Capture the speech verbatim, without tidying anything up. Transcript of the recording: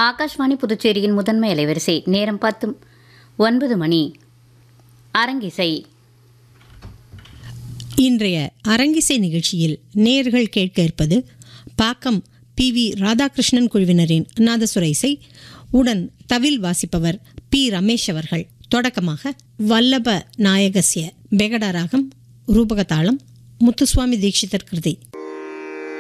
ஆகாஷ்வாணி புதுச்சேரியின் முதன்மை அலைவரிசை. நேரம் பத்து ஒன்பது மணி. அரங்கிசை. இன்றைய அரங்கிசை நிகழ்ச்சியில் நேயர்கள் கேட்க இருப்பது பாக்கம் பி வி ராதாகிருஷ்ணன் குழுவினரின் நாதசுர இசை. உடன் தவில் வாசிப்பவர் பி ரமேஷ் அவர்கள். தொடக்கமாக வல்லப நாயகஸ்ய பெகடா ராகம் ரூபகதாளம் முத்துசுவாமி தீட்சிதர் கிருதி.